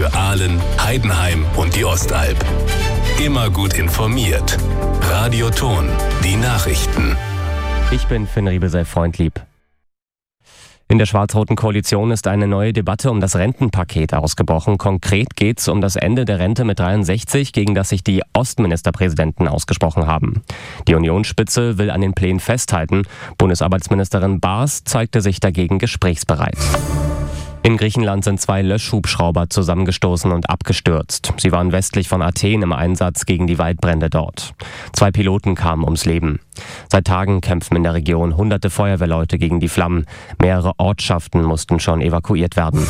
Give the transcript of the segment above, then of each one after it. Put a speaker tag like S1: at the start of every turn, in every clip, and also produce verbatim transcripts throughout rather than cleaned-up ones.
S1: Für Aalen, Heidenheim und die Ostalb. Immer gut informiert. Radio Ton, die Nachrichten.
S2: Ich bin Finn Riebesell-Freundlieb. In der schwarz-roten Koalition ist eine neue Debatte um das Rentenpaket ausgebrochen. Konkret geht es um das Ende der Rente mit dreiundsechzig, gegen das sich die Ostministerpräsidenten ausgesprochen haben. Die Unionsspitze will an den Plänen festhalten. Bundesarbeitsministerin Baas zeigte sich dagegen gesprächsbereit. In Griechenland sind zwei Löschhubschrauber zusammengestoßen und abgestürzt. Sie waren westlich von Athen im Einsatz gegen die Waldbrände dort. Zwei Piloten kamen ums Leben. Seit Tagen kämpfen in der Region hunderte Feuerwehrleute gegen die Flammen. Mehrere Ortschaften mussten schon evakuiert werden.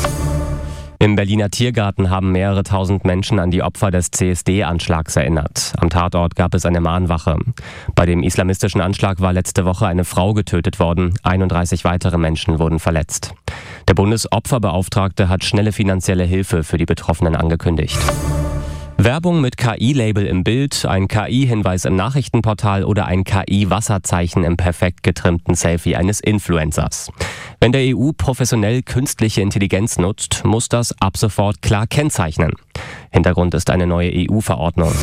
S2: Im Berliner Tiergarten haben mehrere tausend Menschen an die Opfer des C S D-Anschlags erinnert. Am Tatort gab es eine Mahnwache. Bei dem islamistischen Anschlag war letzte Woche eine Frau getötet worden. einunddreißig weitere Menschen wurden verletzt. Der Bundesopferbeauftragte hat schnelle finanzielle Hilfe für die Betroffenen angekündigt. Werbung mit K I-Label im Bild, ein K I-Hinweis im Nachrichtenportal oder ein K I-Wasserzeichen im perfekt getrimmten Selfie eines Influencers. Wenn der E U professionell künstliche Intelligenz nutzt, muss das ab sofort klar kennzeichnen. Hintergrund ist eine neue E U-Verordnung.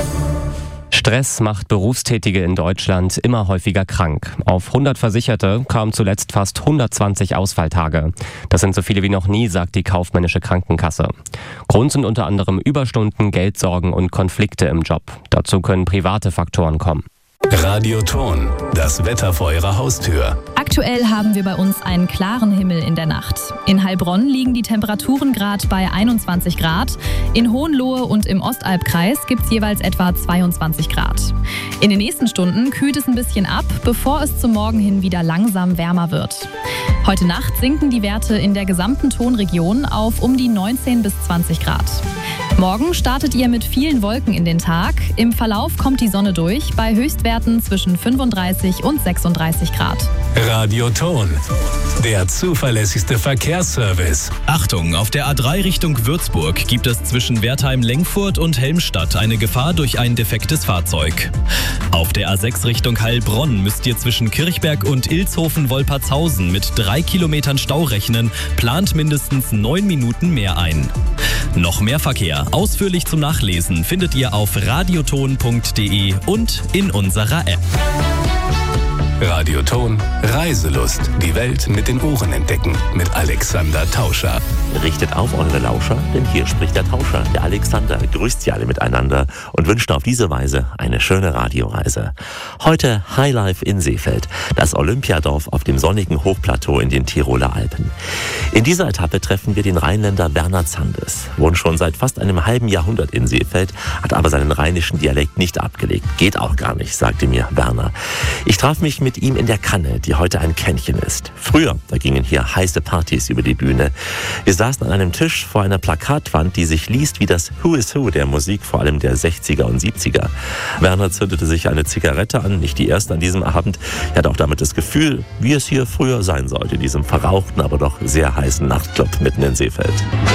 S2: Stress macht Berufstätige in Deutschland immer häufiger krank. Auf hundert Versicherte kamen zuletzt fast hundertzwanzig Ausfalltage. Das sind so viele wie noch nie, sagt die kaufmännische Krankenkasse. Grund sind unter anderem Überstunden, Geldsorgen und Konflikte im Job. Dazu können private Faktoren kommen.
S1: Radio Ton, das Wetter vor Ihrer Haustür.
S3: Aktuell haben wir bei uns einen klaren Himmel in der Nacht. In Heilbronn liegen die Temperaturen gerade bei einundzwanzig Grad. In Hohenlohe und im Ostalbkreis gibt es jeweils etwa zweiundzwanzig Grad. In den nächsten Stunden kühlt es ein bisschen ab, bevor es zum Morgen hin wieder langsam wärmer wird. Heute Nacht sinken die Werte in der gesamten Tonregion auf um die neunzehn bis zwanzig Grad. Morgen startet ihr mit vielen Wolken in den Tag. Im Verlauf kommt die Sonne durch, bei Höchstwerten zwischen fünfunddreißig und sechsunddreißig Grad.
S1: Radio Ton, der zuverlässigste Verkehrsservice.
S4: Achtung, auf der A drei Richtung Würzburg gibt es zwischen Wertheim-Lengfurt und Helmstadt eine Gefahr durch ein defektes Fahrzeug. Auf der A sechs Richtung Heilbronn müsst ihr zwischen Kirchberg und Ilshofen-Wolpertshausen mit drei Kilometern Stau rechnen, plant mindestens neun Minuten mehr ein. Noch mehr Verkehr, ausführlich zum Nachlesen, findet ihr auf radioton punkt de und in unserer App.
S1: Radio Ton, Reiselust. Die Welt mit den Ohren entdecken. Mit Alexander Tauscher.
S5: Richtet auf eure Lauscher, denn hier spricht der Tauscher. Der Alexander grüßt sie alle miteinander und wünscht auf diese Weise eine schöne Radioreise. Heute Highlife in Seefeld, das Olympiadorf auf dem sonnigen Hochplateau in den Tiroler Alpen. In dieser Etappe treffen wir den Rheinländer Werner Zandes. Wohnt schon seit fast einem halben Jahrhundert in Seefeld, hat aber seinen rheinischen Dialekt nicht abgelegt. Geht auch gar nicht, sagte mir Werner. Ich traf mich mit ihm in der Kanne, die heute ein Kännchen ist. Früher, da gingen hier heiße Partys über die Bühne. Wir saßen an einem Tisch vor einer Plakatwand, die sich liest wie das Who is Who der Musik, vor allem der sechziger und siebziger. Werner zündete sich eine Zigarette an, nicht die erste an diesem Abend. Er hatte auch damit das Gefühl, wie es hier früher sein sollte, in diesem verrauchten, aber doch sehr heißen Nachtclub mitten in Seefeld.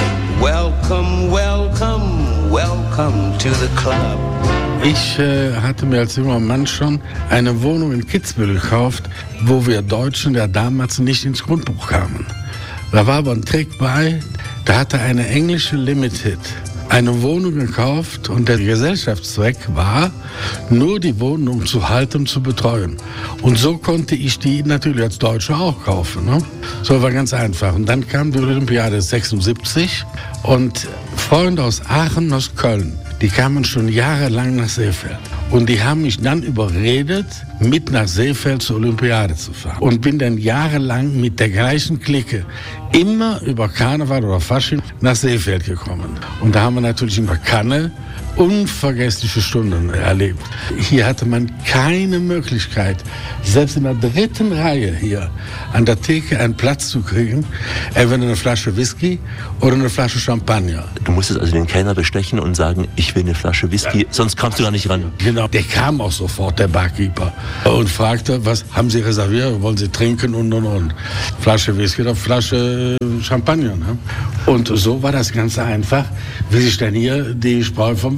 S6: Welcome, welcome, welcome to the club.
S7: Ich äh, hatte mir als junger Mann schon eine Wohnung in Kitzbühel gekauft, wo wir Deutschen ja damals nicht ins Grundbuch kamen. Da war aber ein Trick bei, da hatte eine englische Limited eine Wohnung gekauft und der Gesellschaftszweck war, nur die Wohnung zu halten und zu betreuen. Und so konnte ich die natürlich als Deutscher auch kaufen. Ne? So war ganz einfach. Und dann kam die Olympiade sechsundsiebzig und Freunde aus Aachen, aus Köln, die kamen schon jahrelang nach Seefeld. Und die haben mich dann überredet, mit nach Seefeld zur Olympiade zu fahren. Und bin dann jahrelang mit der gleichen Clique immer über Karneval oder Fasching nach Seefeld gekommen. Und da haben wir natürlich in der Kanne unvergessliche Stunden erlebt. Hier hatte man keine Möglichkeit, selbst in der dritten Reihe hier an der Theke einen Platz zu kriegen, entweder eine Flasche Whisky oder eine Flasche Champagner.
S5: Du musstest also den Kellner bestechen und sagen, ich will eine Flasche Whisky, sonst kamst du gar nicht ran.
S7: Genau, der kam auch sofort, der Barkeeper, und fragte, was haben Sie reserviert, wollen Sie trinken und und und. Flasche Whisky oder Flasche Champagner. Ne? Und so war das ganz einfach, wie sich dann hier die Spreu vom Wein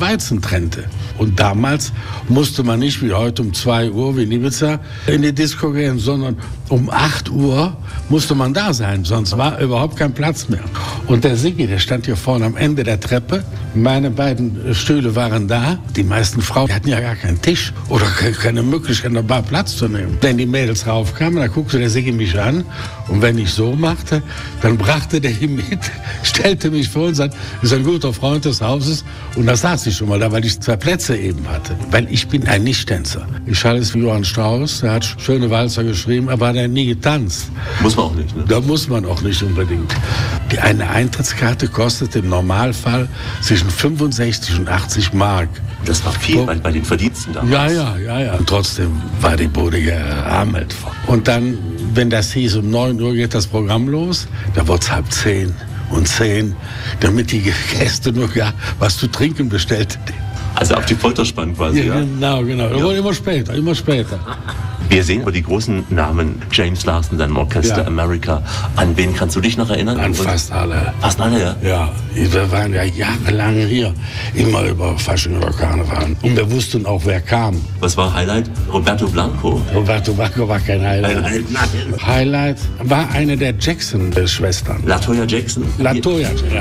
S7: Weizen trennte. Und damals musste man nicht wie heute um zwei Uhr wie in Ibiza in die Disco gehen, sondern um acht Uhr musste man da sein, sonst war überhaupt kein Platz mehr. Und der Siggi, der stand hier vorne am Ende der Treppe. Meine beiden Stühle waren da. Die meisten Frauen hatten ja gar keinen Tisch oder keine Möglichkeit, noch mal Platz zu nehmen. Wenn die Mädels raufkamen, dann guckte der Siggi mich an. Und wenn ich so machte, dann brachte der ihn mit, stellte mich vor und sagte, das ist ein guter Freund des Hauses. Und da saß ich schon mal da, weil ich zwei Plätze eben hatte. Weil ich bin ein Nichttänzer. Ich schalte es wie Johann Strauss, der hat schöne Walzer geschrieben, aber hat er nie getanzt.
S5: Muss man auch nicht, ne?
S7: Da muss man auch nicht unbedingt. Die eine Eintrittskarte kostet im Normalfall zwischen fünfundsechzig und achtzig Mark.
S5: Das war viel bei, bei den Verdiensten damals.
S7: Ja, ja, ja, ja. Und trotzdem war die Bude gerammelt. Und dann, wenn das hieß, um neun Uhr geht das Programm los, da wurde es halb zehn und zehn, damit die Gäste nur ja, was zu trinken bestellten.
S5: Also auf die Folter spannen quasi, ja?
S7: Genau, genau. Das wurde immer später, immer später.
S5: Wir sehen aber die großen Namen, James Last seinem Orchester,
S7: Ja.
S5: America. An wen kannst du dich noch erinnern?
S7: An fast alle.
S5: Fast alle, ja?
S7: Ja, wir waren ja jahrelang hier, immer über Fasching oder Karneval. Und wir wussten auch, wer kam.
S5: Was war Highlight? Roberto Blanco.
S7: Roberto Blanco war kein Highlight.
S5: Nein, nein.
S7: Highlight war eine der Jackson-Schwestern.
S5: Latoya Jackson.
S7: Latoya, ja.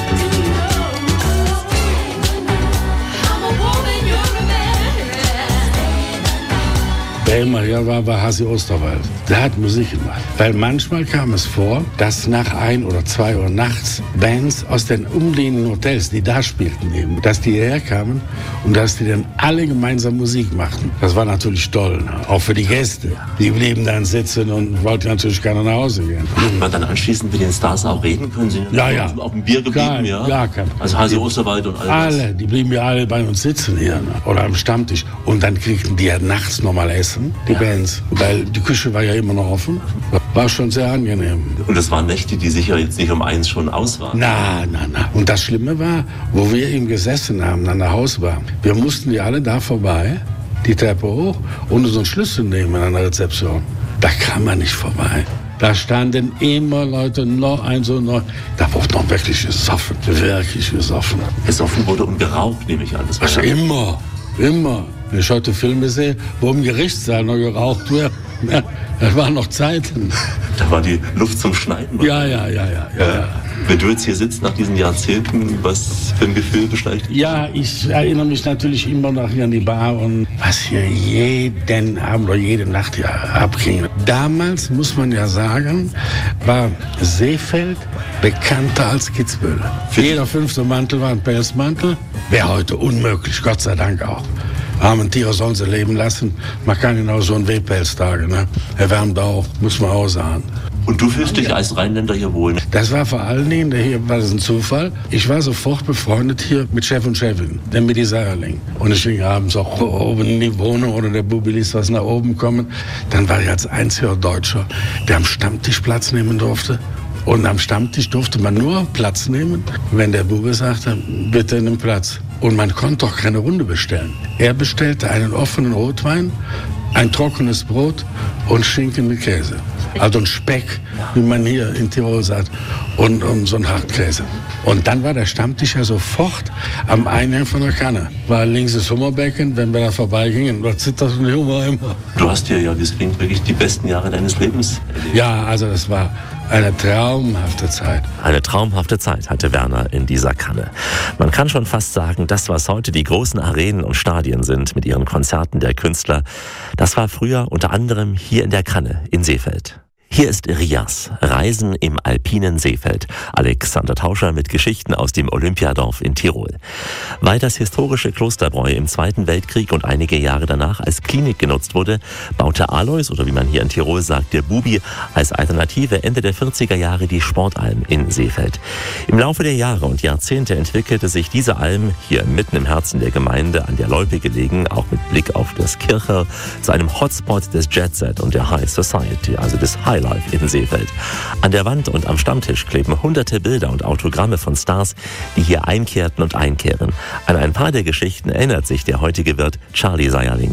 S7: Wer immer hier war, war Hasi Osterwald. Der hat Musik gemacht. Weil manchmal kam es vor, dass nach ein oder zwei Uhr nachts Bands aus den umliegenden Hotels, die da spielten eben, dass die hierher kamen und dass die dann alle gemeinsam Musik machten. Das war natürlich toll, ne? Auch für die Gäste. Die blieben dann sitzen und wollten natürlich gerne nach Hause gehen.
S5: Hat man dann anschließend mit den Stars auch reden können? Sie
S7: Ja, ja.
S5: Auf dem Bier geblieben,
S7: Gar-
S5: ja?
S7: gar kein-
S5: Also Hasi Osterwald und all das.
S7: Alle, die blieben ja alle bei uns sitzen hier, ne? Oder am Stammtisch. Und dann kriegten die ja nachts nochmal Essen, die Bands. Weil die Küche war ja immer noch offen. War schon sehr angenehm.
S5: Und das waren Nächte, die sicher jetzt nicht um eins schon aus waren.
S7: Na, na, na. Und das Schlimme war, wo wir eben gesessen haben, an der Hausbar. Wir mussten die alle da vorbei, die Treppe hoch, und unseren Schlüssel nehmen an der Rezeption. Da kam man nicht vorbei. Da standen immer Leute, noch ein, so noch. Da wurde noch wirklich gesoffen. Wirklich gesoffen.
S5: Gesoffen wurde und geraucht, nehme ich an. Das war
S7: Also
S5: ja
S7: immer, immer. Wenn ich heute Filme sehe, wo im Gerichtssaal noch geraucht wird, ja, das waren noch Zeiten.
S5: da war die Luft zum Schneiden.
S7: Ja, ja, ja, ja, ja. ja.
S5: Wenn du jetzt hier sitzt nach diesen Jahrzehnten, was für ein Gefühl beschleicht dich?
S7: Ja, ich erinnere mich natürlich immer noch hier an die Bar und was hier jeden Abend oder jede Nacht hier abging. Damals, muss man ja sagen, war Seefeld bekannter als Kitzbühel. Jeder fünfte Mantel war ein Pelzmantel. Wäre heute unmöglich, Gott sei Dank auch. Armen Tiere sollen sie leben lassen. Man kann genau so einen Wehpelz tragen, ne? Er wärmt auch, muss man aussahen.
S5: Und du fühlst dich als Rheinländer hier wohl?
S7: Das war vor allen Dingen, der hier war das ein Zufall. Ich war sofort befreundet hier mit Chef und Chefin, der Midi Seierling. Und ich ging abends auch oben in die Wohnung oder der Bubi ließ was nach oben kommen. Dann war ich als einziger Deutscher, der am Stammtisch Platz nehmen durfte. Und am Stammtisch durfte man nur Platz nehmen, wenn der Bube sagte, bitte nimm Platz. Und man konnte doch keine Runde bestellen. Er bestellte einen offenen Rotwein, ein trockenes Brot und Schinken mit Käse. Also ein Speck, wie man hier in Tirol sagt, und, und so ein Hartkäse. Und dann war der Stammtisch ja sofort am Eingang von der Kanne. War links das Hummerbecken, wenn wir da vorbeigingen, da zitterte der Hummer immer.
S5: Du hast hier ja, das klingt wirklich die besten Jahre deines Lebens erlebt.
S7: Ja, also das war eine traumhafte Zeit.
S5: Eine traumhafte Zeit hatte Werner in dieser Kanne. Man kann schon fast sagen, das, was heute die großen Arenen und Stadien sind mit ihren Konzerten der Künstler, das war früher unter anderem hier in der Kanne in Seefeld. Hier ist Rias, Reisen im alpinen Seefeld. Alexander Tauscher mit Geschichten aus dem Olympiadorf in Tirol. Weil das historische Klosterbräu im Zweiten Weltkrieg und einige Jahre danach als Klinik genutzt wurde, baute Alois, oder wie man hier in Tirol sagt, der Bubi, als Alternative Ende der vierziger Jahre die Sportalm in Seefeld. Im Laufe der Jahre und Jahrzehnte entwickelte sich diese Alm, hier mitten im Herzen der Gemeinde, an der Loipe gelegen, auch mit Blick auf das Kircherl, zu einem Hotspot des Jet-Set und der High Society, also des High Life in Seefeld. An der Wand und am Stammtisch kleben hunderte Bilder und Autogramme von Stars, die hier einkehrten und einkehren. An ein paar der Geschichten erinnert sich der heutige Wirt Charlie Seierling.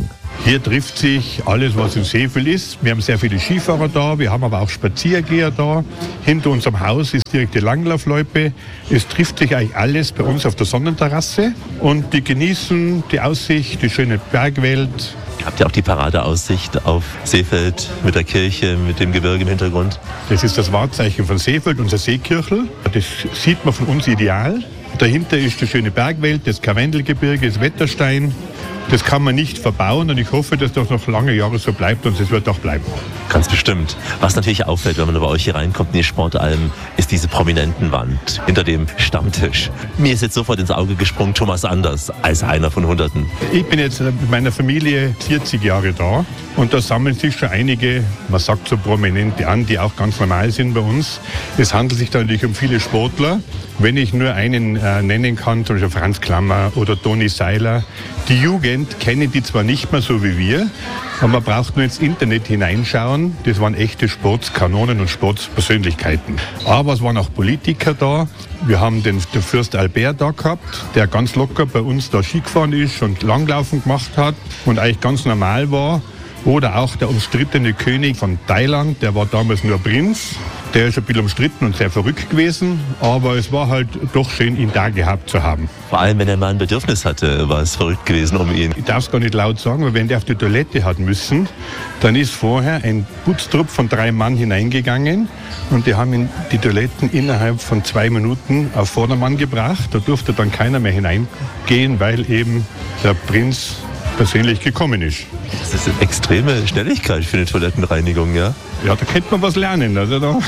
S8: Hier trifft sich alles, was in Seefeld ist. Wir haben sehr viele Skifahrer da, wir haben aber auch Spaziergeher da. Hinter unserem Haus ist direkt die Langlaufloipe. Es trifft sich eigentlich alles bei uns auf der Sonnenterrasse und die genießen die Aussicht, die schöne Bergwelt.
S5: Habt ihr auch die Paradeaussicht auf Seefeld mit der Kirche, mit dem Gebirge im Hintergrund?
S8: Das ist das Wahrzeichen von Seefeld, unser Seekirchel. Das sieht man von uns ideal. Dahinter ist die schöne Bergwelt, das Karwendelgebirge, das Wetterstein. Das kann man nicht verbauen und ich hoffe, dass das noch lange Jahre so bleibt und es wird auch bleiben.
S5: Ganz bestimmt. Was natürlich auffällt, wenn man bei euch hier reinkommt in die Sportalm, ist diese Prominentenwand hinter dem Stammtisch. Mir ist jetzt sofort ins Auge gesprungen Thomas Anders als einer von Hunderten.
S8: Ich bin jetzt mit meiner Familie vierzig Jahre da und da sammeln sich schon einige, man sagt so Prominente an, die auch ganz normal sind bei uns. Es handelt sich da natürlich um viele Sportler. Wenn ich nur einen äh, nennen kann, zum Beispiel Franz Klammer oder Toni Seiler, die Jugend kennen die zwar nicht mehr so wie wir, aber man braucht nur ins Internet hineinschauen. Das waren echte Sportskanonen und Sportspersönlichkeiten. Aber es waren auch Politiker da. Wir haben den, den Fürst Albert da gehabt, der ganz locker bei uns da Ski gefahren ist und Langlaufen gemacht hat und eigentlich ganz normal war. Oder auch der umstrittene König von Thailand, der war damals nur Prinz. Der ist ein bisschen umstritten und sehr verrückt gewesen, aber es war halt doch schön, ihn da gehabt zu haben.
S5: Vor allem, wenn er mal ein Bedürfnis hatte, war es verrückt gewesen um ihn.
S8: Ich darf es gar nicht laut sagen, aber wenn der auf die Toilette hat müssen, dann ist vorher ein Putztrupp von drei Mann hineingegangen und die haben ihn die Toiletten innerhalb von zwei Minuten auf Vordermann gebracht. Da durfte dann keiner mehr hineingehen, weil eben der Prinz persönlich gekommen ist.
S5: Das ist eine extreme Schnelligkeit für eine Toilettenreinigung, ja?
S8: Ja, da könnte man was lernen. Also da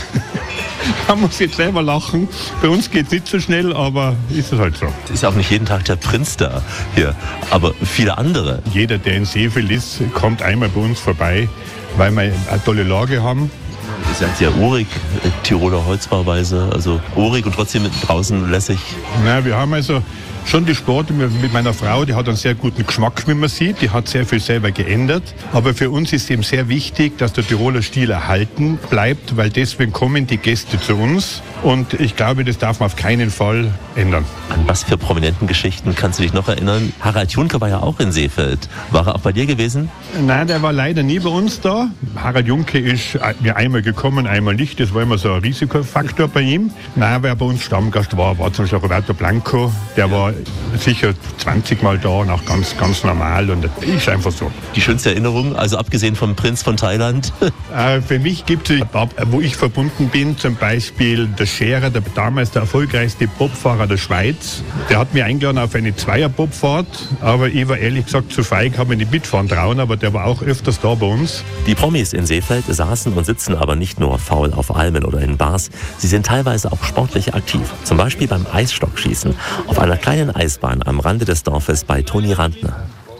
S8: kann man jetzt selber lachen. Bei uns geht es nicht so schnell, aber ist es halt so.
S5: Es ist auch nicht jeden Tag der Prinz da hier, aber viele andere.
S8: Jeder, der in Seefeld ist, kommt einmal bei uns vorbei, weil wir eine tolle Lage haben.
S5: Ihr seid ja urig, Tiroler Holzbauweise, also urig und trotzdem draußen lässig.
S8: Na, wir haben also schon die Sport mit meiner Frau, die hat einen sehr guten Geschmack, wie man sieht. Die hat sehr viel selber geändert. Aber für uns ist eben sehr wichtig, dass der Tiroler Stil erhalten bleibt, weil deswegen kommen die Gäste zu uns. Und ich glaube, das darf man auf keinen Fall ändern.
S5: An was für prominenten Geschichten kannst du dich noch erinnern? Harald Junke war ja auch in Seefeld. War er auch bei dir gewesen?
S8: Nein, der war leider nie bei uns da. Harald Junke ist mir einmal gekommen, einmal nicht. Das war immer so ein Risikofaktor bei ihm. Nein, wer bei uns Stammgast war, war zum Beispiel Roberto Blanco. Der war sicher zwanzig Mal da und auch ganz, ganz normal. Und das ist einfach so.
S5: Die schönste Erinnerung, also abgesehen vom Prinz von Thailand?
S8: Äh, für mich gibt es, wo ich verbunden bin, zum Beispiel der Scherer, der damals der erfolgreichste Bobfahrer der Schweiz. Der hat mich eingeladen auf eine Zweier-Bobfahrt, aber ich war ehrlich gesagt zu feig, habe mich nicht mitfahren trauen, aber der war auch öfters da bei uns.
S5: Die Promis in Seefeld saßen und sitzen aber nicht nur faul auf Almen oder in Bars, sie sind teilweise auch sportlich aktiv. Zum Beispiel beim Eisstockschießen auf einer kleinen Eisbahn am Rande des Dorfes bei Toni Randner.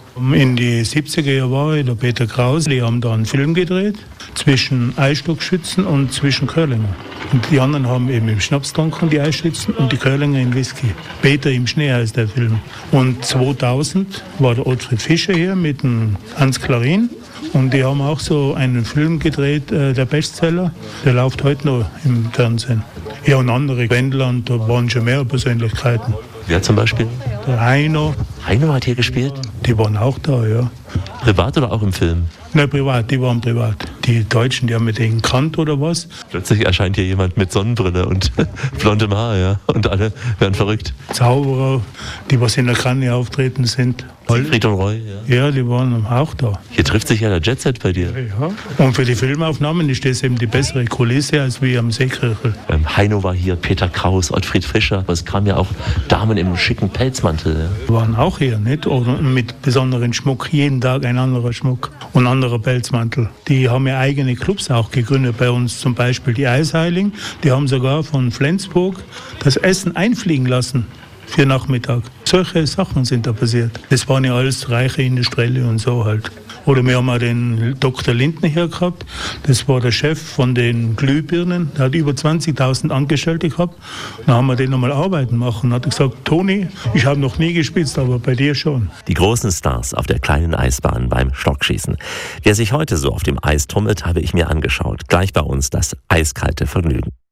S9: In die siebziger Jahre der Peter Kraus, die haben da einen Film gedreht zwischen Eisstockschützen und zwischen Curlinger. Und die anderen haben eben im Schnaps getrunken, die Eisschützen, und die Curlinger im Whisky. Peter im Schnee heißt der Film. Und zweitausend war der Ottfried Fischer hier mit dem Hans Klarin. Und die haben auch so einen Film gedreht, äh, der Bestseller. Der läuft heute noch im Fernsehen. Ja, und andere Wendland, da waren schon mehr Persönlichkeiten.
S5: Wer zum Beispiel?
S9: Der Heino.
S5: Heino hat hier gespielt?
S9: Die waren auch da, ja.
S5: Privat oder auch im Film?
S9: Nein, privat, die waren privat. Die Deutschen, die haben mit denen gekannt oder was.
S5: Plötzlich erscheint hier jemand mit Sonnenbrille und blondem Haar, ja. Und alle werden verrückt.
S9: Zauberer, die was in der Kanne auftreten sind.
S5: Siegfried und Roy, ja.
S9: Ja, die waren auch da.
S5: Hier trifft sich ja der Jetset bei dir.
S9: Ja. Und für die Filmaufnahmen ist das eben die bessere Kulisse als wie am Seekirchel.
S5: Ähm, Heino war hier, Peter Kraus, Ottfried Fischer. Aber es kamen ja auch Damen im schicken Pelzmantel. Ja.
S9: Die waren auch hier, nicht? Oder mit besonderen Schmuck. Jeden Tag ein anderer Schmuck und ein anderer Pelzmantel. Die haben ja eigene Clubs auch gegründet bei uns. Zum Beispiel die Eisheiligen. Die haben sogar von Flensburg das Essen einfliegen lassen. Für Nachmittag. Solche Sachen sind da passiert. Das waren ja alles reiche Industrielle und so halt. Oder wir haben auch den Doktor Lindner hier gehabt. Das war der Chef von den Glühbirnen. Der hat über zwanzigtausend Angestellte gehabt. Dann haben wir den nochmal arbeiten machen. Dann hat er gesagt, Toni, ich habe noch nie gespitzt, aber bei dir schon.
S5: Die großen Stars auf der kleinen Eisbahn beim Stockschießen. Wer sich heute so auf dem Eis tummelt, habe ich mir angeschaut. Gleich bei uns das eiskalte Vergnügen.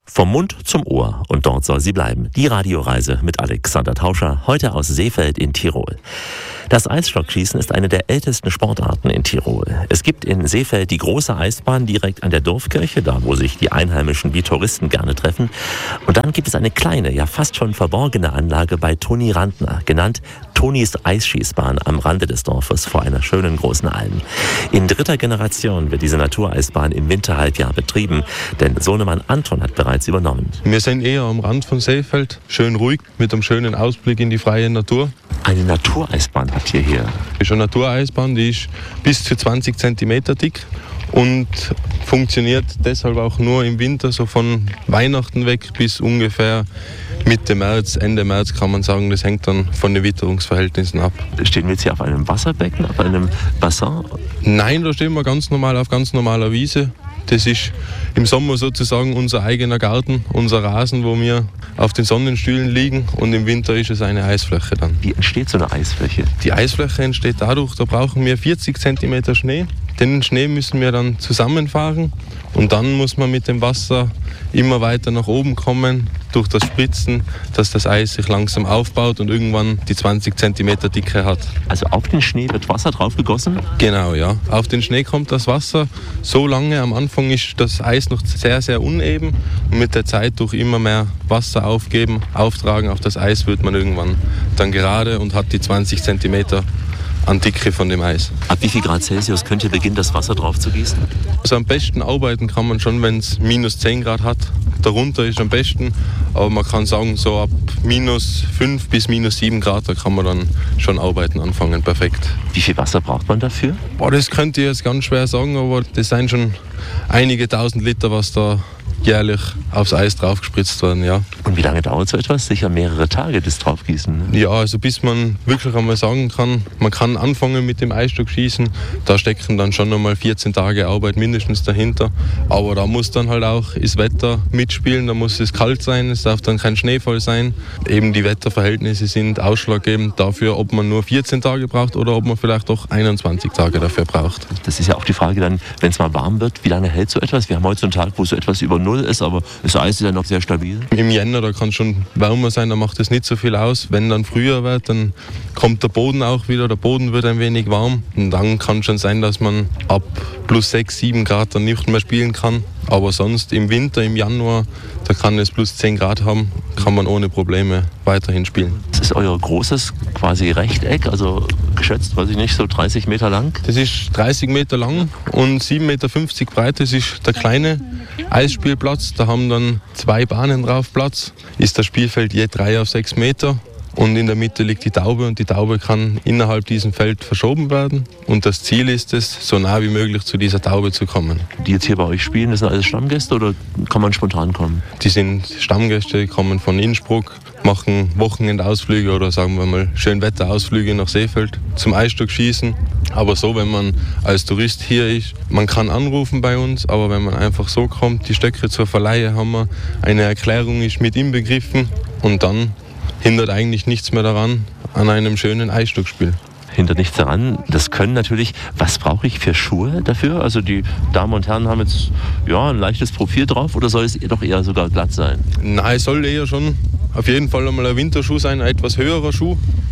S5: Vom Mund zum Ohr und dort soll sie bleiben. Die Radioreise mit Alexander Tauscher, heute aus Seefeld in Tirol. Das Eisstockschießen ist eine der ältesten Sportarten in Tirol. Es gibt in Seefeld die große Eisbahn direkt an der Dorfkirche, da wo sich die Einheimischen wie Touristen gerne treffen. Und dann gibt es eine kleine, ja fast schon verborgene Anlage bei Toni Rantner, genannt Tonis Eisschießbahn am Rande des Dorfes vor einer schönen großen Alm. In dritter Generation wird diese Natureisbahn im Winterhalbjahr betrieben, denn Sohnemann Anton hat bereits übernommen.
S10: Wir sind eher am Rand von Seefeld, schön ruhig, mit einem schönen Ausblick in die freie Natur.
S5: Eine Natureisbahn habt ihr hier?
S10: Das ist eine Natureisbahn, die ist bis zu zwanzig Zentimeter dick und funktioniert deshalb auch nur im Winter, so von Weihnachten weg bis ungefähr Mitte März, Ende März kann man sagen. Das hängt dann von den Witterungsverhältnissen ab.
S5: Stehen wir jetzt hier auf einem Wasserbecken, auf einem Bassin?
S10: Nein, da stehen wir ganz normal auf ganz normaler Wiese. Das ist im Sommer sozusagen unser eigener Garten, unser Rasen, wo wir auf den Sonnenstühlen liegen, und im Winter ist es eine Eisfläche dann.
S5: Wie entsteht so eine Eisfläche?
S10: Die Eisfläche entsteht dadurch, da brauchen wir vierzig Zentimeter Schnee. Den Schnee müssen wir dann zusammenfahren und dann muss man mit dem Wasser immer weiter nach oben kommen, durch das Spritzen, dass das Eis sich langsam aufbaut und irgendwann die zwanzig Zentimeter Dicke hat.
S5: Also auf den Schnee wird Wasser drauf gegossen?
S10: Genau, ja. Auf den Schnee kommt das Wasser so lange. Am Anfang ist das Eis noch sehr, sehr uneben. Und mit der Zeit durch immer mehr Wasser aufgeben, auftragen auf das Eis, wird man irgendwann dann gerade und hat die zwanzig Zentimeter an Dicke von dem Eis.
S5: Ab wie viel Grad Celsius könnt ihr beginnen, das Wasser drauf zu gießen?
S10: Also am besten arbeiten kann man schon, wenn es minus zehn Grad hat. Darunter ist am besten, aber man kann sagen, so ab minus fünf bis minus sieben Grad, da kann man dann schon arbeiten anfangen, perfekt.
S5: Wie viel Wasser braucht man dafür?
S10: Boah, das könnt ihr jetzt ganz schwer sagen, aber das sind schon einige tausend Liter, was da jährlich aufs Eis draufgespritzt werden, ja.
S5: Und wie lange dauert so etwas? Sicher mehrere Tage, das Draufgießen, ne?
S10: Ja, also bis man wirklich einmal sagen kann, man kann anfangen mit dem Eisstockschießen, da stecken dann schon einmal vierzehn Tage Arbeit mindestens dahinter. Aber da muss dann halt auch das Wetter mitspielen, da muss es kalt sein, es darf dann kein Schneefall sein. Eben die Wetterverhältnisse sind ausschlaggebend dafür, ob man nur vierzehn Tage braucht oder ob man vielleicht doch einundzwanzig Tage dafür braucht.
S5: Das ist ja auch die Frage dann, wenn es mal warm wird, wie lange hält so etwas? Wir haben heute so einen Tag, wo so etwas über Null ist, aber das Eis ist ja noch sehr stabil.
S10: Im Jänner, da kann es schon wärmer sein, da macht es nicht so viel aus. Wenn dann früher wird, dann kommt der Boden auch wieder, der Boden wird ein wenig warm. Und dann kann schon sein, dass man ab plus sechs, sieben Grad dann nicht mehr spielen kann. Aber sonst im Winter, im Januar, da kann es plus zehn Grad haben, kann man ohne Probleme weiterhin spielen.
S5: Das ist euer großes quasi Rechteck, also geschätzt, weiß ich nicht, so dreißig Meter lang?
S10: Das ist dreißig Meter lang und sieben Meter fünfzig breit. Das ist der kleine Eisspielplatz. Da haben dann zwei Bahnen drauf Platz. Ist das Spielfeld je drei auf sechs Meter. Und in der Mitte liegt die Taube und die Taube kann innerhalb diesem Feld verschoben werden. Und das Ziel ist es, so nah wie möglich zu dieser Taube zu kommen.
S5: Die jetzt hier bei euch spielen, das sind alles Stammgäste oder kann man spontan kommen?
S10: Die sind Stammgäste, kommen von Innsbruck, machen Wochenendausflüge oder sagen wir mal Schönwetterausflüge nach Seefeld zum Eisstockschießen. Aber so, wenn man als Tourist hier ist, man kann anrufen bei uns, aber wenn man einfach so kommt, die Stöcke zur Verleihe haben wir, eine Erklärung ist mit inbegriffen und dann hindert eigentlich nichts mehr daran, an einem schönen Eisstockspiel.
S5: Hindert nichts daran. Das können natürlich, was brauche ich für Schuhe dafür? Also die Damen und Herren haben jetzt ja, ein leichtes Profil drauf oder soll es doch eher sogar glatt sein?
S10: Nein, es soll eher schon auf jeden Fall einmal ein Winterschuh sein, ein etwas höherer Schuh.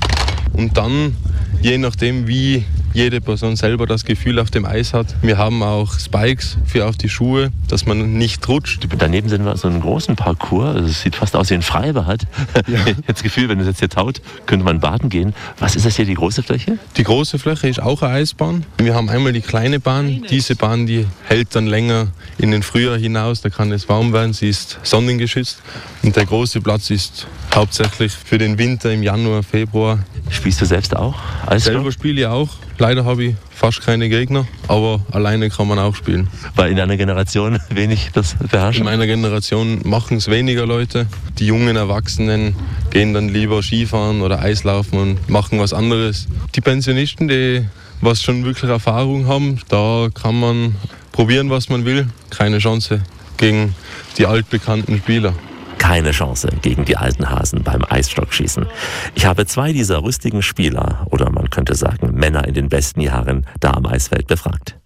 S10: Und dann, je nachdem wie jede Person selber das Gefühl auf dem Eis hat. Wir haben auch Spikes für auf die Schuhe, dass man nicht rutscht.
S5: Daneben sind wir so einen großen Parcours. Also es sieht fast aus wie ein Freibad. Ja. Das Gefühl, wenn es jetzt hier taut, könnte man baden gehen. Was ist das hier, die große Fläche?
S10: Die große Fläche ist auch eine Eisbahn. Wir haben einmal die kleine Bahn. Diese Bahn, die hält dann länger in den Frühjahr hinaus. Da kann es warm werden. Sie ist sonnengeschützt. Und der große Platz ist hauptsächlich für den Winter im Januar, Februar.
S5: Spielst du selbst auch?
S10: Eisstock? Selber spiele ich auch. Leider habe ich fast keine Gegner, aber alleine kann man auch spielen.
S5: Weil in einer Generation wenig das beherrschen?
S10: In meiner Generation machen es weniger Leute. Die jungen Erwachsenen gehen dann lieber Skifahren oder Eislaufen und machen was anderes. Die Pensionisten, die was schon wirklich Erfahrung haben, da kann man probieren, was man will. Keine Chance gegen die altbekannten Spieler.
S5: Keine Chance gegen die alten Hasen beim Eisstockschießen. Ich habe zwei dieser rüstigen Spieler, oder man könnte sagen Männer in den besten Jahren, da am Eisfeld befragt.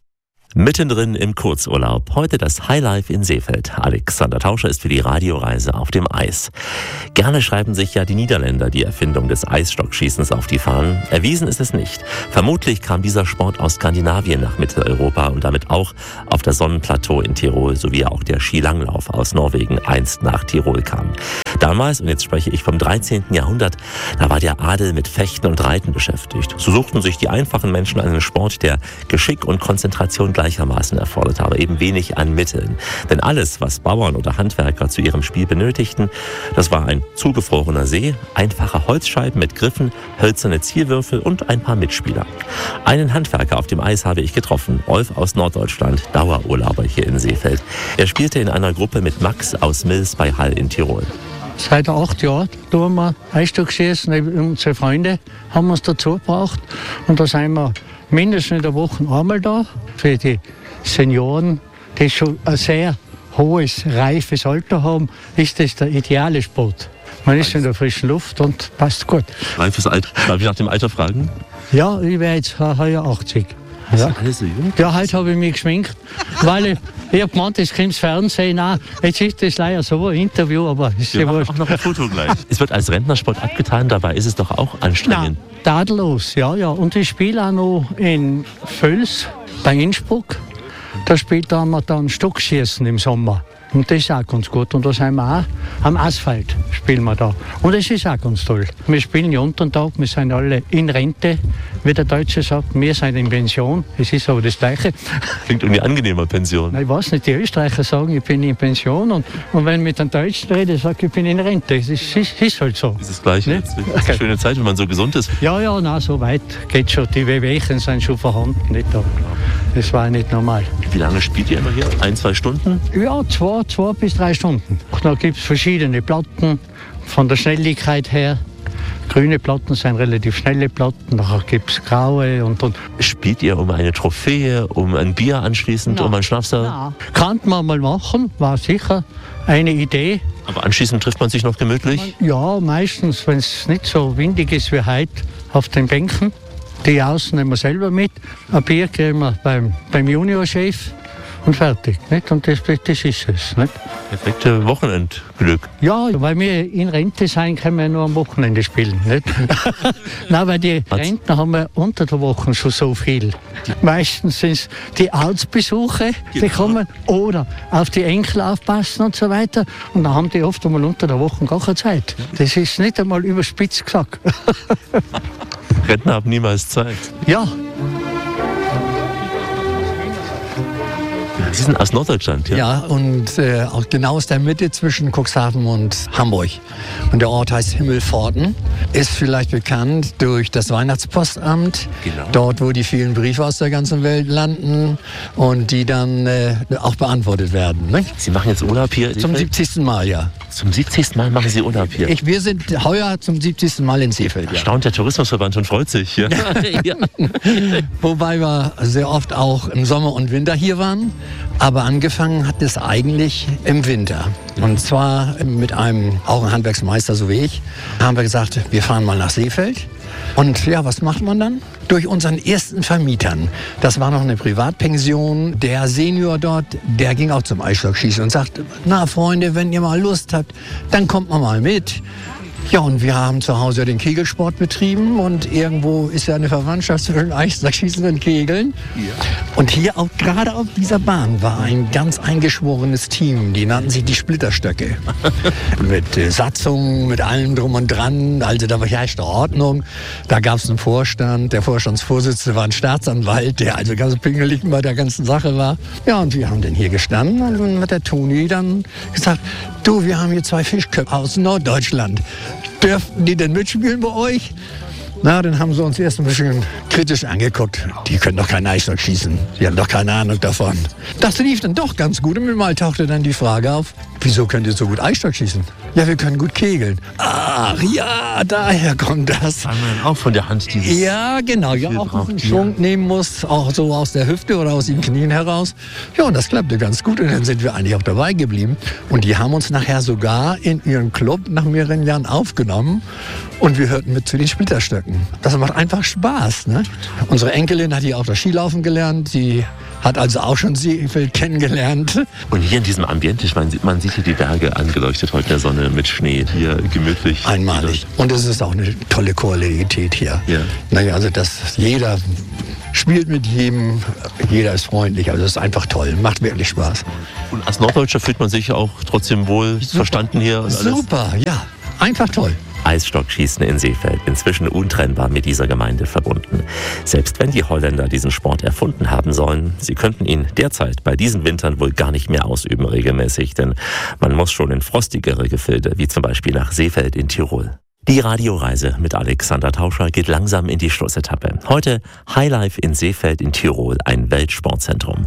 S5: Mittendrin im Kurzurlaub. Heute das Highlife in Seefeld. Alexander Tauscher ist für die Radioreise auf dem Eis. Gerne schreiben sich ja die Niederländer die Erfindung des Eisstockschießens auf die Fahnen. Erwiesen ist es nicht. Vermutlich kam dieser Sport aus Skandinavien nach Mitteleuropa und damit auch auf das Sonnenplateau in Tirol sowie auch der Skilanglauf aus Norwegen einst nach Tirol kam. Damals, und jetzt spreche ich vom dreizehnten Jahrhundert, da war der Adel mit Fechten und Reiten beschäftigt. So suchten sich die einfachen Menschen einen Sport, der Geschick und Konzentration gleichermaßen erfordert, aber eben wenig an Mitteln. Denn alles, was Bauern oder Handwerker zu ihrem Spiel benötigten, das war ein zugefrorener See, einfache Holzscheiben mit Griffen, hölzerne Zielwürfel und ein paar Mitspieler. Einen Handwerker auf dem Eis habe ich getroffen, Rolf aus Norddeutschland, Dauerurlauber hier in Seefeld. Er spielte in einer Gruppe mit Max aus Mils bei Hall in Tirol.
S11: Seit acht Jahren tun wir Eisstockschießen. Unsere Freunde haben uns dazu gebracht. Und da sind wir mindestens in der Woche einmal da. Für die Senioren, die schon ein sehr hohes, reifes Alter haben, ist das der ideale Sport. Man ist in der frischen Luft und passt gut.
S5: Reifes Alter. Darf ich nach dem Alter fragen?
S11: Ja, ich wäre jetzt heuer achtzig. Ja.
S5: Alles so jung?
S11: Ja, heute habe ich mich geschminkt, weil ich, ich habe gemeint, es kommt ins Fernsehen. Nein, jetzt ist das leider so ein Interview, aber es ist ja
S5: auch noch ein Foto gleich. Es wird als Rentnersport abgetan, dabei ist es doch auch anstrengend.
S11: Nein, tadellos, ja, ja. Und ich spiele auch noch in Völs bei Innsbruck. Da spielt man dann Stockschießen im Sommer. Und das ist auch ganz gut. Und da sind wir auch am Asphalt, spielen wir da. Und das ist auch ganz toll. Wir spielen ja unter den Tag, wir sind alle in Rente, wie der Deutsche sagt. Wir sind in Pension, es ist aber das Gleiche.
S5: Klingt irgendwie angenehmer, Pension.
S11: Ich weiß nicht, die Österreicher sagen, ich bin in Pension. Und, und wenn ich mit den Deutschen rede, sage ich, ich bin in Rente. Das ist, ist, ist halt so.
S5: Das ist das Gleiche. Ne? Das ist eine schöne Zeit, wenn man so gesund ist.
S11: Ja, ja, na, so weit geht schon. Die Wehwehchen sind schon vorhanden. Nicht da. Das war nicht normal.
S5: Wie lange spielt ihr immer hier? Ein, zwei Stunden?
S11: Ja, zwei, zwei bis drei Stunden. Da gibt es verschiedene Platten von der Schnelligkeit her. Grüne Platten sind relativ schnelle Platten, nachher gibt es graue. Und, und.
S5: Spielt ihr um eine Trophäe, um ein Bier anschließend,
S11: Nein.
S5: um einen Schnapsel?
S11: Ja. Kann man mal machen, war sicher eine Idee.
S5: Aber anschließend trifft man sich noch gemütlich?
S11: Ja, meistens, wenn es nicht so windig ist wie heute, auf den Bänken. Die außen nehmen wir selber mit. Ein Bier geben wir beim, beim Juniorchef und fertig. Nicht? Und das, das ist es. Nicht?
S5: Perfekte Wochenendglück.
S11: Ja, weil wir in Rente sein, können wir nur am Wochenende spielen. Nicht? Nein, weil die Rentner haben wir unter der Woche schon so viel. Meistens sind es die Arztbesuche, die genau. kommen, oder auf die Enkel aufpassen und so weiter. Und dann haben die oft einmal unter der Woche gar keine Zeit. Das ist nicht einmal überspitzt gesagt.
S5: Rentner haben niemals Zeit.
S11: Ja.
S5: Sie sind aus Norddeutschland, ja?
S12: Ja, und äh, auch genau aus der Mitte zwischen Cuxhaven und Hamburg. Und der Ort heißt Himmelpforten. Ist vielleicht bekannt durch das Weihnachtspostamt.
S5: Genau.
S12: Dort, wo die vielen Briefe aus der ganzen Welt landen und die dann äh, auch beantwortet werden. Ne?
S5: Sie machen jetzt Urlaub hier?
S12: Zum siebzigsten Mal, ja.
S5: Zum siebzigsten Mal machen Sie Urlaub hier?
S12: Ich, wir sind heuer zum siebzigsten Mal in Seefeld. Ja.
S5: Staunt der Tourismusverband und freut sich. Ja.
S12: Ja. Wobei wir sehr oft auch im Sommer und Winter hier waren. Aber angefangen hat es eigentlich im Winter. Und zwar mit einem, auch ein Handwerksmeister, so wie ich, haben wir gesagt, wir fahren mal nach Seefeld. Und ja, was macht man dann? Durch unseren ersten Vermietern. Das war noch eine Privatpension. Der Senior dort, der ging auch zum Eisstockschießen und sagte, na Freunde, wenn ihr mal Lust habt, dann kommt mal mal mit. Ja, und wir haben zu Hause den Kegelsport betrieben und irgendwo ist ja eine Verwandtschaft zwischen Eisstockschießen und Kegeln. Ja. Und hier auch gerade auf dieser Bahn war ein ganz eingeschworenes Team, die nannten sich die Splitterstöcke. Mit äh, Satzungen, mit allem drum und dran, also da herrschte Ordnung. Da gab es einen Vorstand, der Vorstandsvorsitzende war ein Staatsanwalt, der also ganz pingelig bei der ganzen Sache war. Ja, und wir haben dann hier gestanden und dann hat der Toni dann gesagt, du, wir haben hier zwei Fischköpfe aus Norddeutschland. Dürften die denn mitspielen bei euch? Na, dann haben sie uns erst ein bisschen kritisch angeguckt. Die können doch keinen Eisstock schießen. Die haben doch keine Ahnung davon. Das lief dann doch ganz gut. Und mit mal tauchte dann die Frage auf, wieso könnt ihr so gut Eisstock schießen? Ja, wir können gut kegeln. Ah, Ach ja, daher kommt das.
S5: Weil man auch von der Hand dieses...
S12: Ja, genau. Ja, auch einen Schwung nehmen muss, auch so aus der Hüfte oder aus den Knien heraus. Ja, und das klappte ganz gut. Und dann sind wir eigentlich auch dabei geblieben. Und die haben uns nachher sogar in ihren Club nach mehreren Jahren aufgenommen. Und wir hörten mit zu den Splitterstöcken. Das macht einfach Spaß. Ne? Unsere Enkelin hat hier auch das Skilaufen gelernt. Sie hat also auch schon Seefeld kennengelernt.
S5: Und hier in diesem Ambiente, ich meine, man sieht hier die Berge angeleuchtet heute in der Sonne mit Schnee. Hier gemütlich.
S12: Einmalig. Und es ist auch eine tolle Kollegialität hier.
S5: Ja.
S12: Naja, also dass jeder spielt mit jedem, jeder ist freundlich. Also es ist einfach toll, macht wirklich Spaß.
S5: Und als Norddeutscher fühlt man sich auch trotzdem wohl Super. verstanden hier? Und alles?
S12: Super, ja, einfach toll.
S5: Eisstockschießen in Seefeld, inzwischen untrennbar mit dieser Gemeinde verbunden. Selbst wenn die Holländer diesen Sport erfunden haben sollen, sie könnten ihn derzeit bei diesen Wintern wohl gar nicht mehr ausüben regelmäßig, denn man muss schon in frostigere Gefilde, wie zum Beispiel nach Seefeld in Tirol. Die Radioreise mit Alexander Tauscher geht langsam in die Schlussetappe. Heute Highlife in Seefeld in Tirol, ein Weltsportzentrum.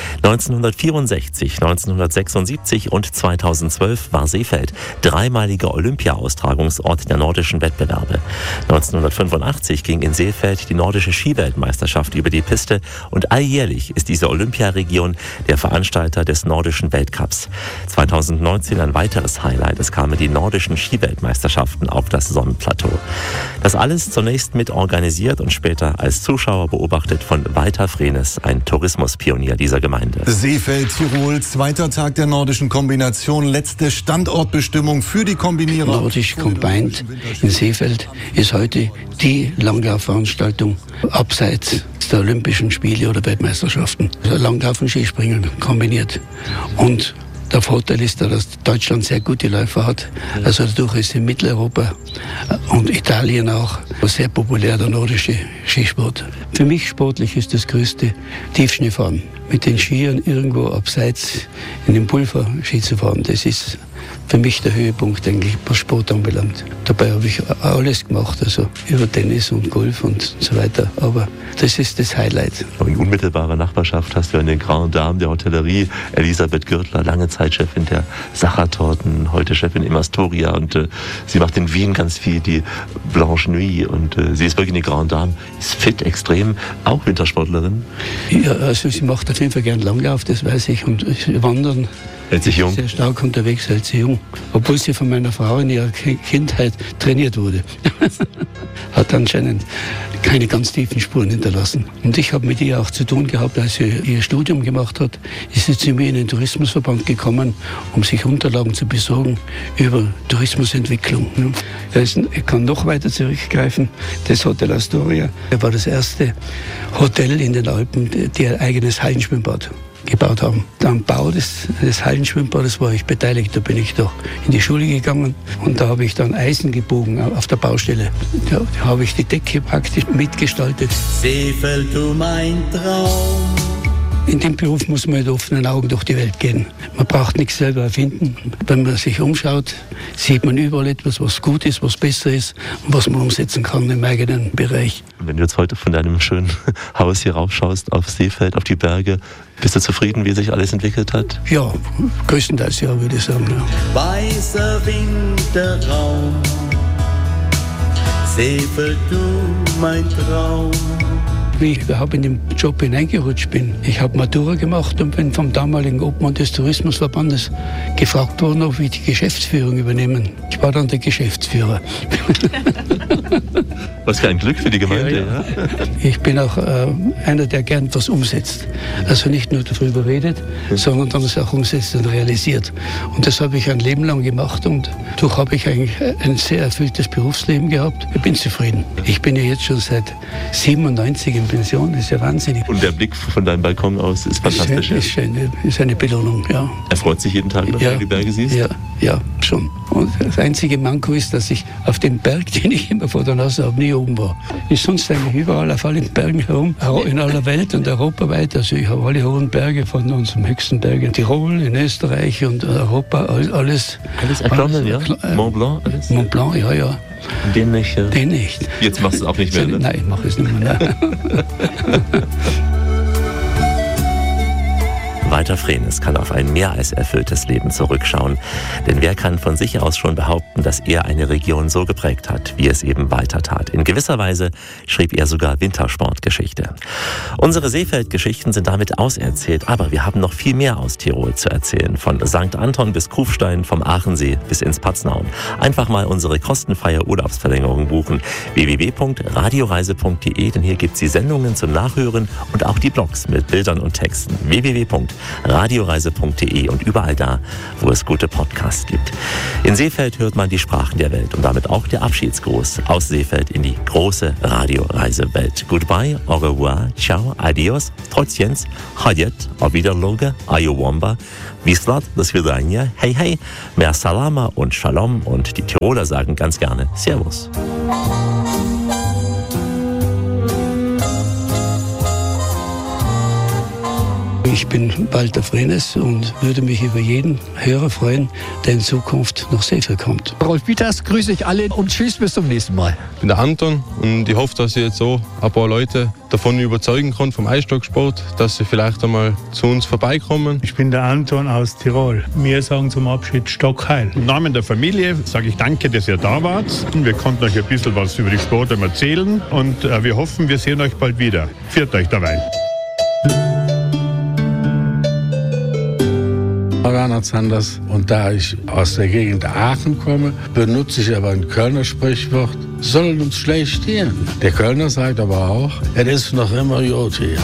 S5: neunzehnhundertvierundsechzig, neunzehnhundertsechsundsiebzig und zweitausendzwölf war Seefeld dreimaliger Olympia-Austragungsort der nordischen Wettbewerbe. neunzehnhundertfünfundachtzig ging in Seefeld die nordische Skiweltmeisterschaft über die Piste und alljährlich ist diese Olympiaregion der Veranstalter des nordischen Weltcups. zweitausendneunzehn ein weiteres Highlight, es kamen die nordischen Skiweltmeisterschaften auf das Sonnenplateau. Das alles zunächst mit organisiert und später als Zuschauer beobachtet von Walter Frenes, ein Tourismuspionier dieser Gemeinde.
S13: Seefeld, Tirol, zweiter Tag der nordischen Kombination, letzte Standortbestimmung für die Kombinierer.
S14: Nordisch Combined in Seefeld ist heute die Langlaufveranstaltung abseits der Olympischen Spiele oder Weltmeisterschaften. Also Langlauf und Skispringen kombiniert. Und der Vorteil ist, dass Deutschland sehr gute Läufer hat. Also dadurch ist in Mitteleuropa und Italien auch sehr populär der nordische Skisport. Für mich sportlich ist das größte Tiefschneefahren. Mit den Skiern irgendwo abseits in den Pulver Ski zu fahren, das ist für mich der Höhepunkt eigentlich, was Sport anbelangt. Dabei habe ich alles gemacht, also über Tennis und Golf und so weiter. Aber das ist das Highlight.
S5: In unmittelbarer Nachbarschaft hast du eine Grande Dame der Hotellerie, Elisabeth Gürtler, lange Zeit Chefin der Sachertorten, heute Chefin im Astoria. Und äh, sie macht in Wien ganz viel die Blanche Nuit. Und äh, sie ist wirklich eine Grande Dame, ist fit, extrem, auch Wintersportlerin.
S14: Ja, also sie macht auf jeden Fall gern Langlauf, das weiß ich. Und Wandern.
S5: Hält sich jung.
S14: Sehr stark unterwegs, hält sie jung. Obwohl sie von meiner Frau in ihrer Kindheit trainiert wurde. Hat anscheinend keine ganz tiefen Spuren hinterlassen. Und ich habe mit ihr auch zu tun gehabt, als sie ihr Studium gemacht hat, ist sie zu mir in den Tourismusverband gekommen, um sich Unterlagen zu besorgen über Tourismusentwicklung. Ich kann noch weiter zurückgreifen. Das Hotel Astoria war das erste Hotel in den Alpen, die ein eigenes Hallenschwimmbad gebaut haben. Am Bau des, des Hallenschwimmbades war ich beteiligt. Da bin ich doch in die Schule gegangen und da habe ich dann Eisen gebogen auf der Baustelle. Da, da habe ich die Decke praktisch mitgestaltet.
S15: Seefeld, du mein Traum.
S14: In dem Beruf muss man mit offenen Augen durch die Welt gehen. Man braucht nichts selber erfinden. Wenn man sich umschaut, sieht man überall etwas, was gut ist, was besser ist und was man umsetzen kann im eigenen Bereich.
S5: Wenn du jetzt heute von deinem schönen Haus hier raufschaust auf Seefeld, auf die Berge, bist du zufrieden, wie sich alles entwickelt hat?
S14: Ja, größtenteils ja, würde ich sagen. Ja.
S15: Weißer Winterraum, Seefeld, du mein Traum.
S14: Wie ich überhaupt in den Job hineingerutscht bin. Ich habe Matura gemacht und bin vom damaligen Obmann des Tourismusverbandes gefragt worden, ob ich die Geschäftsführung übernehmen. Ich war dann der Geschäftsführer.
S5: Was für ein Glück für die Gemeinde. Ja, ja.
S14: Ja. Ich bin auch äh, einer, der gern was umsetzt. Also nicht nur darüber redet, ja, sondern dann es auch umsetzt und realisiert. Und das habe ich ein Leben lang gemacht und dadurch habe ich eigentlich ein sehr erfülltes Berufsleben gehabt. Ich bin zufrieden. Ich bin ja jetzt schon seit siebenundneunzig in Pension, das ist ja wahnsinnig.
S5: Und der Blick von deinem Balkon aus ist fantastisch.
S14: Ist schön, ist, schön, ist eine Belohnung, ja.
S5: Er freut sich jeden Tag, wenn
S14: ja,
S5: du die Berge siehst?
S14: Ja, ja, schon. Und das einzige Manko ist, dass ich auf dem Berg, den ich immer vor der Nase habe, nie oben war. Ich sonst eigentlich überall auf allen Bergen herum, in aller Welt und europaweit. Also ich habe alle hohen Berge von unserem höchsten Berg in Tirol, in Österreich und Europa, alles.
S5: Alles erklommen, ja? Mont Blanc, alles?
S14: Mont Blanc, ja, ja.
S5: Den nicht, ja?
S14: Den nicht.
S5: Jetzt machst du es auch nicht mehr, ne?
S14: Nein, ich mache es nicht mehr.
S5: Walter Frehnes kann auf ein mehr als erfülltes Leben zurückschauen. Denn wer kann von sich aus schon behaupten, dass er eine Region so geprägt hat, wie es eben Walter tat? In gewisser Weise schrieb er sogar Wintersportgeschichte. Unsere Seefeld-Geschichten sind damit auserzählt, aber wir haben noch viel mehr aus Tirol zu erzählen. Von Sankt Anton bis Kufstein, vom Aachensee bis ins Paznaun. Einfach mal unsere kostenfreie Urlaubsverlängerung buchen. w w w punkt radioreise punkt de, denn hier gibt es die Sendungen zum Nachhören und auch die Blogs mit Bildern und Texten. w w w punkt radioreise punkt de und überall da, wo es gute Podcasts gibt. In Seefeld hört man die Sprachen der Welt und damit auch der Abschiedsgruß aus Seefeld in die große Radioreisewelt. Goodbye, au revoir, ciao, adios, trotz Jens, Hadjet, auf Wiederloge, Ayowamba, Wislat, das Vidania, hey hey, mehr Salama und Shalom und die Tiroler sagen ganz gerne Servus.
S14: Ich bin Walter Frehnes und würde mich über jeden Hörer freuen, der in Zukunft nach Seefeld kommt.
S12: Rolf Bieters, grüße ich alle und tschüss, bis zum nächsten Mal.
S10: Ich bin der Anton und ich hoffe, dass ich jetzt so ein paar Leute davon überzeugen kann vom Eisstocksport, dass sie vielleicht einmal zu uns vorbeikommen.
S9: Ich bin der Anton aus Tirol. Wir sagen zum Abschied Stockheil.
S8: Im Namen der Familie sage ich danke, dass ihr da wart. Wir konnten euch ein bisschen was über die Sport erzählen und äh, wir hoffen, wir sehen euch bald wieder. Viert euch dabei.
S7: Ganz anders. Und da ich aus der Gegend Aachen komme, benutze ich aber ein Kölner Sprichwort, sollen uns schlecht stehen. Der Kölner sagt aber auch, es ist noch immer gut hier.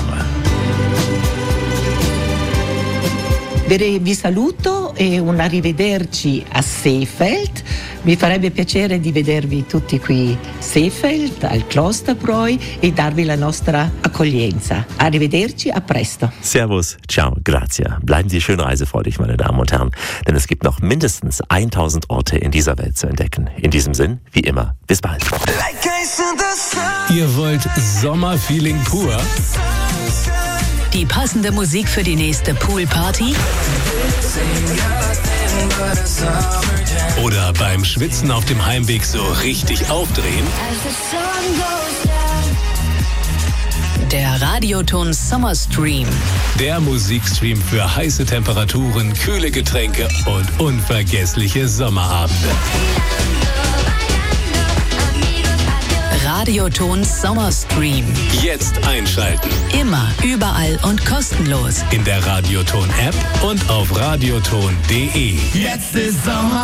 S16: Vi saluto e un arrivederci a Seefeld. Mi farebbe piacere di vedervi tutti qui a Seefeld, al Klosterbräu e darvi la nostra accoglienza. Arrivederci, a presto.
S5: Servus, ciao, grazie. Bleiben Sie schön reisefreudig, meine Damen und Herren, denn es gibt noch mindestens tausend Orte in dieser Welt zu entdecken. In diesem Sinn, wie immer, bis bald.
S1: Ihr wollt Sommerfeeling pur?
S17: Die passende Musik für die nächste Poolparty?
S1: Oder beim Schwitzen auf dem Heimweg so richtig aufdrehen?
S17: Der Radioton Summer Stream.
S1: Der Musikstream für heiße Temperaturen, kühle Getränke und unvergessliche Sommerabende.
S17: Radioton Summer Stream.
S1: Jetzt einschalten.
S17: Immer, überall und kostenlos.
S1: In der Radioton-App und auf radioton punkt de.
S15: Jetzt ist Sommer.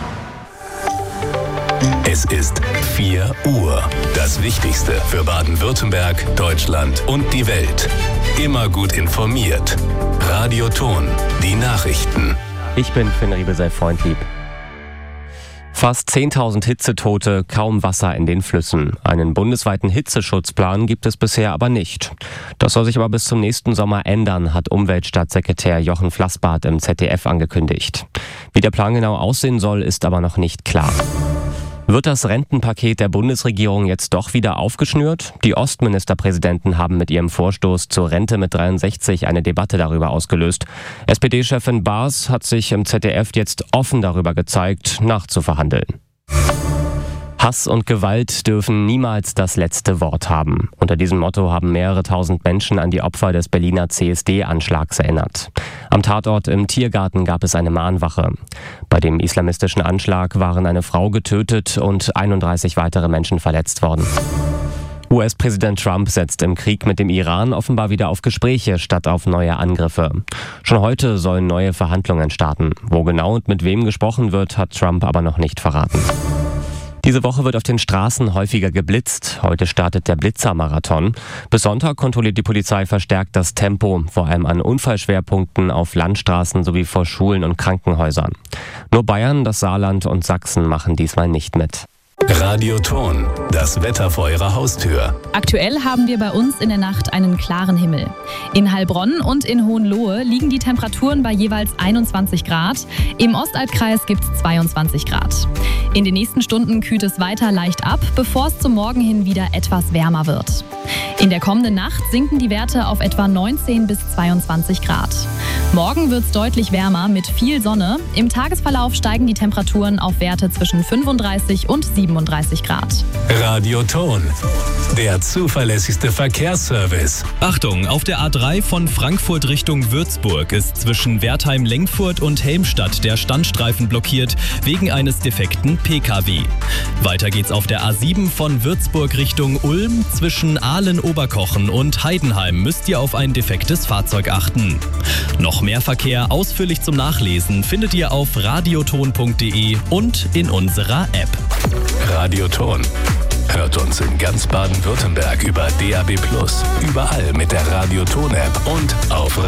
S1: Es ist vier Uhr. Das Wichtigste für Baden-Württemberg, Deutschland und die Welt. Immer gut informiert. Radioton, die Nachrichten.
S2: Ich bin Finn Riebesell, Freundlieb. Fast zehntausend Hitzetote, kaum Wasser in den Flüssen. Einen bundesweiten Hitzeschutzplan gibt es bisher aber nicht. Das soll sich aber bis zum nächsten Sommer ändern, hat Umweltstaatssekretär Jochen Flassbart im Z D F angekündigt. Wie der Plan genau aussehen soll, ist aber noch nicht klar. Wird das Rentenpaket der Bundesregierung jetzt doch wieder aufgeschnürt? Die Ostministerpräsidenten haben mit ihrem Vorstoß zur Rente mit dreiundsechzig eine Debatte darüber ausgelöst. S P D-Chefin Baas hat sich im Z D F jetzt offen darüber gezeigt, nachzuverhandeln. Hass und Gewalt dürfen niemals das letzte Wort haben. Unter diesem Motto haben mehrere tausend Menschen an die Opfer des Berliner C S D-Anschlags erinnert. Am Tatort im Tiergarten gab es eine Mahnwache. Bei dem islamistischen Anschlag waren eine Frau getötet und einunddreißig weitere Menschen verletzt worden. U S-Präsident Trump setzt im Krieg mit dem Iran offenbar wieder auf Gespräche statt auf neue Angriffe. Schon heute sollen neue Verhandlungen starten. Wo genau und mit wem gesprochen wird, hat Trump aber noch nicht verraten. Diese Woche wird auf den Straßen häufiger geblitzt. Heute startet der Blitzermarathon. Bis Sonntag kontrolliert die Polizei verstärkt das Tempo, vor allem an Unfallschwerpunkten auf Landstraßen sowie vor Schulen und Krankenhäusern. Nur Bayern, das Saarland und Sachsen machen diesmal nicht mit.
S1: Radioton, das Wetter vor Ihrer Haustür.
S3: Aktuell haben wir bei uns in der Nacht einen klaren Himmel. In Heilbronn und in Hohenlohe liegen die Temperaturen bei jeweils einundzwanzig Grad. Im Ostalbkreis gibt es zweiundzwanzig Grad. In den nächsten Stunden kühlt es weiter leicht ab, bevor es zum Morgen hin wieder etwas wärmer wird. In der kommenden Nacht sinken die Werte auf etwa neunzehn bis zweiundzwanzig Grad. Morgen wird es deutlich wärmer mit viel Sonne. Im Tagesverlauf steigen die Temperaturen auf Werte zwischen fünfunddreißig und siebenunddreißig Grad.
S1: Radioton, der zuverlässigste Verkehrsservice.
S4: Achtung, auf der A drei von Frankfurt Richtung Würzburg ist zwischen Wertheim-Lengfurt und Helmstadt der Standstreifen blockiert wegen eines defekten P K W. Weiter geht's auf der A sieben von Würzburg Richtung Ulm. Zwischen Ahlen-Oberkochen und Heidenheim müsst ihr auf ein defektes Fahrzeug achten. Noch mehr Verkehr ausführlich zum Nachlesen findet ihr auf radioton punkt de und in unserer App.
S1: Radioton. Hört uns in ganz Baden-Württemberg über D A B plus, überall mit der Radioton-App und auf